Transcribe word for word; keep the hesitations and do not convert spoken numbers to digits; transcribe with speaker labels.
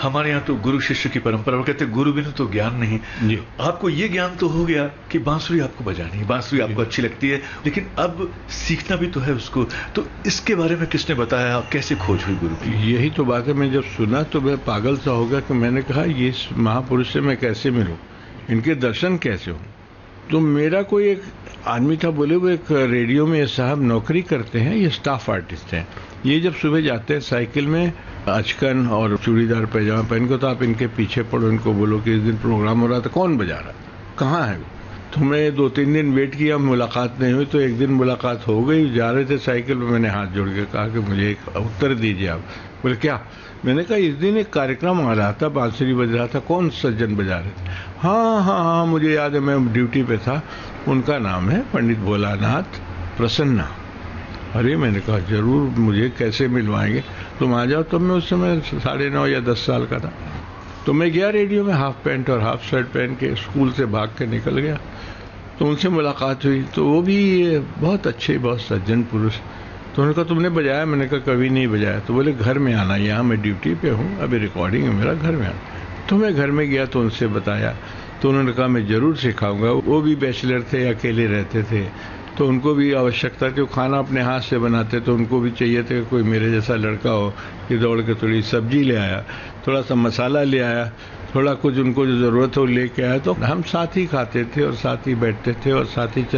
Speaker 1: हमारे यहाँ तो गुरु शिष्य की परंपरा, वो कहते हैं गुरु बिनु तो ज्ञान नहीं।
Speaker 2: जी।
Speaker 1: आपको ये ज्ञान तो हो गया कि बांसुरी आपको बजानी है, बांसुरी आपको अच्छी लगती है, लेकिन अब सीखना भी तो है उसको। तो इसके बारे में किसने बताया, कैसे खोज हुई गुरु की?
Speaker 2: यही तो बात है। मैं जब सुना तो मैं पागल सा हो गया कि मैंने कहा ये महापुरुष से मैं कैसे मिलूं, इनके दर्शन कैसे हो। तो मेरा कोई एक आदमी था, बोले वो एक रेडियो में साहब नौकरी करते हैं, ये स्टाफ आर्टिस्ट हैं। ये जब सुबह जाते हैं साइकिल में अचकन और चूड़ीदार पैजामा पहन के, तो आप इनके पीछे पड़ो, इनको बोलो कि इस दिन प्रोग्राम हो रहा था, कौन बजा रहा, कहाँ है वो। तो मैं दो तीन दिन वेट किया, मुलाकात नहीं हुई। तो एक दिन मुलाकात हो गई, जा रहे थे साइकिल में, मैंने हाथ जोड़ के कहा कि मुझे एक उत्तर दीजिए आप। बोले क्या? मैंने कहा इस दिन एक कार्यक्रम आ रहा था, बांसुरी बज रहा था, कौन सज्जन बजा रहे थे? हाँ हाँ हाँ मुझे याद है, मैं ड्यूटी पे था। उनका नाम है पंडित भोलानाथ प्रसन्ना। अरे मैंने कहा जरूर, मुझे कैसे मिलवाएंगे, तुम आ जाओ। तब मैं उस समय साढ़े नौ या दस साल का था। तो मैं गया रेडियो में, हाफ पैंट और हाफ शर्ट पहन के, स्कूल से भाग के निकल गया। तो उनसे मुलाकात हुई, तो वो भी बहुत अच्छे, बहुत सज्जन पुरुष। तो उन्होंने कहा तुमने बजाया? मैंने कहा कभी नहीं बजाया। तो बोले घर में आना, यहाँ मैं ड्यूटी पे हूँ, अभी रिकॉर्डिंग है मेरा, घर में आना। तो मैं घर में गया तो उनसे बताया। तो उन्होंने कहा मैं जरूर सिखाऊंगा। वो भी बैचलर थे, अकेले रहते थे, तो उनको भी आवश्यकता थी, वो खाना अपने हाथ से बनाते, तो उनको भी चाहिए था कि कोई मेरे जैसा लड़का हो कि दौड़ के थोड़ी सब्जी ले आया, थोड़ा सा मसाला ले आया, थोड़ा कुछ उनको जो ज़रूरत हो लेके आया। तो हम साथ ही खाते थे और साथ ही बैठते थे और साथ ही